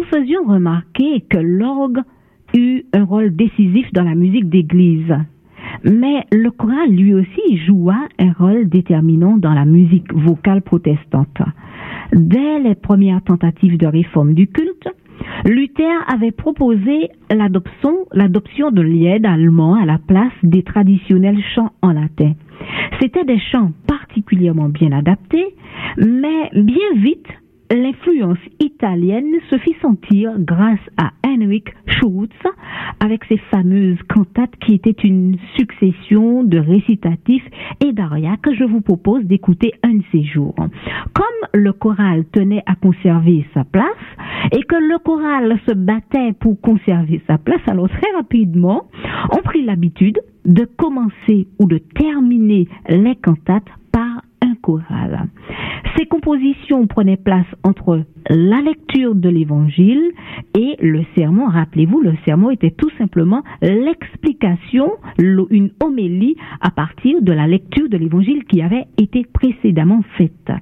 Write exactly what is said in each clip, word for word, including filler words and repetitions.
faisions remarquer que l'orgue eut un rôle décisif dans la musique d'église. Mais le choral lui aussi joua un rôle déterminant dans la musique vocale protestante. Dès les premières tentatives de réforme du culte, Luther avait proposé l'adoption, l'adoption de lieds allemands à la place des traditionnels chants en latin. C'étaient des chants particulièrement bien adaptés, mais bien vite, l'influence italienne se fit sentir grâce à Heinrich Schütz avec ses fameuses cantates qui étaient une succession de récitatifs et d'arias que je vous propose d'écouter un de ces jours. Comme le choral tenait à conserver sa place et que le choral se battait pour conserver sa place, alors très rapidement, on prit l'habitude de commencer ou de terminer les cantates par un choral. Ces compositions prenaient place entre la lecture de l'évangile et le sermon. Rappelez-vous, le sermon était tout simplement l'explication, une homélie à partir de la lecture de l'évangile qui avait été précédemment faite.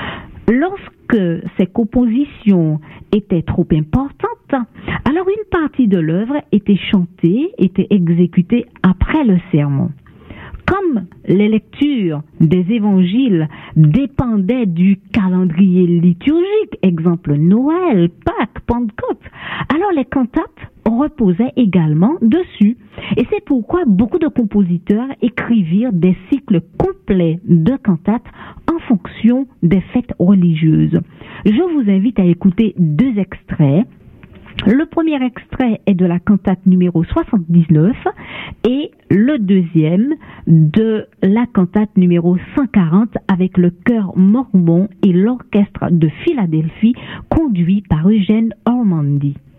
Lorsque ces compositions étaient trop importantes, alors une partie de l'œuvre était chantée, était exécutée après le sermon. Comme les lectures des évangiles dépendaient du calendrier liturgique, exemple Noël, Pâques, Pentecôte, alors les cantates reposaient également dessus. Et c'est pourquoi beaucoup de compositeurs écrivirent des cycles complets de cantates en fonction des fêtes religieuses. Je vous invite à écouter deux extraits. Le premier extrait est de la cantate numéro soixante-dix-neuf et le deuxième de la cantate numéro cent quarante avec le chœur mormon et l'orchestre de Philadelphie conduit par Eugène Ormandy.